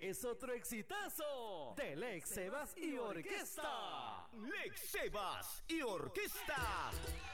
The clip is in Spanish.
es otro exitazo de Lex Sebas y Orquesta. Lex Sebas y Orquesta.